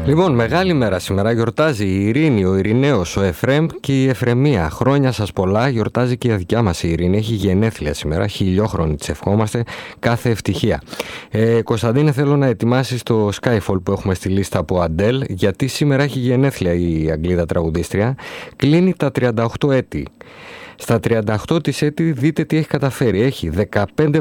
Λοιπόν, μεγάλη μέρα σήμερα. Γιορτάζει η Ειρήνη, ο Ειρηναίος, ο Εφρέμ και η Εφρεμία. Χρόνια σας πολλά. Γιορτάζει και η δικιά μας η Ειρήνη. Έχει γενέθλια σήμερα. Χιλιόχρονη της ευχόμαστε. Κάθε ευτυχία. Κωνσταντίνε, θέλω να ετοιμάσεις το Skyfall που έχουμε στη λίστα από Αντέλ, γιατί σήμερα έχει γενέθλια η Αγγλίδα τραγουδίστρια. Κλείνει τα 38 έτη. Στα 38 της έτη δείτε τι έχει καταφέρει. Έχει 15